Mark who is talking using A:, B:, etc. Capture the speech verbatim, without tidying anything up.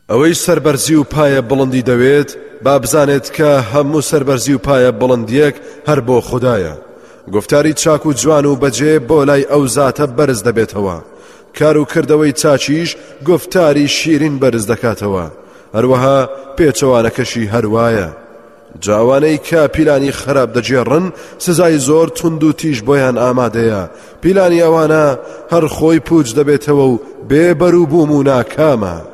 A: ئەوەی سەربەرزی و پایە بڵندی دەوێت با بزانێت کە هەموو سەربەرزی و پایە بڵندیەک هەر بۆ خوددایە. گفتاری چاک و جوان و بەجێ بۆ لای ئەو زاتە بەرز دەبێتەوە. کار و کردەوەی چاچیش گفتاری شیرین بەرز دەکاتەوە. هەروەها پێچەوانەکەشی هەروایە. جاوانەی کە پیلانی خراپ دەجێڕن سزای زۆر تند و تیژ بۆیان ئامادەیە. پیلانی ئەوانە هەر خۆی پوچ دەبێتەوە و بێبەروبووم و ناکامە.